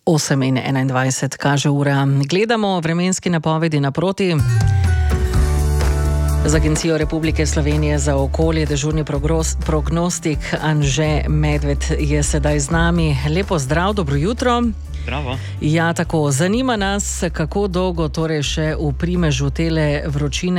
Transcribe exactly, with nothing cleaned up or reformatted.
osem in enaindvajset kaže ura. Gledamo vremenski napovedi naproti. Z Agencijo Republike Slovenije za okolje dežurni prognostik Anže Medved je sedaj z nami. Lepo zdrav, dobro jutro. Zdravo. Ja, tako, zanima nas, kako dolgo torej še v primežu tele vročine